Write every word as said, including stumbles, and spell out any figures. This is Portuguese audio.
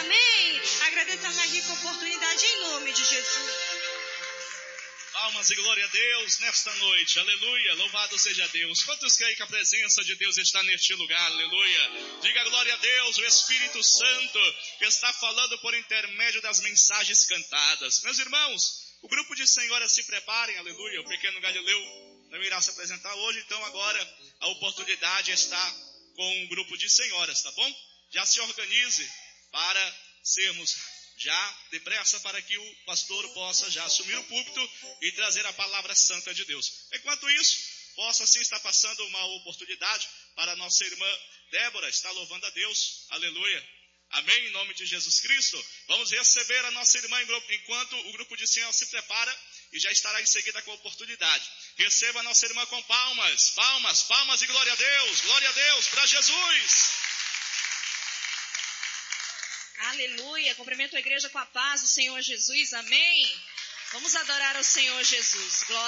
Amém. Agradecendo a rica oportunidade em nome de Jesus. Palmas e glória a Deus nesta noite, aleluia, louvado seja Deus. Quantos creem que a presença de Deus está neste lugar, aleluia? Diga glória a Deus, o Espírito Santo está falando por intermédio das mensagens cantadas. Meus irmãos, o grupo de senhoras se preparem, aleluia, o pequeno Galileu não irá se apresentar hoje, então agora a oportunidade está com um grupo de senhoras, tá bom? Já se organize para sermos... já depressa para que o pastor possa já assumir o púlpito e trazer a palavra santa de Deus. Enquanto isso, possa assim estar passando uma oportunidade para a nossa irmã Débora estar louvando a Deus. Aleluia. Amém, em nome de Jesus Cristo. Vamos receber a nossa irmã enquanto o grupo de senhor se prepara e já estará em seguida com a oportunidade. Receba a nossa irmã com palmas, palmas, palmas e glória a Deus, glória a Deus para Jesus. Aleluia, cumprimento a igreja com a paz do Senhor Jesus, amém? Vamos adorar ao Senhor Jesus, glória.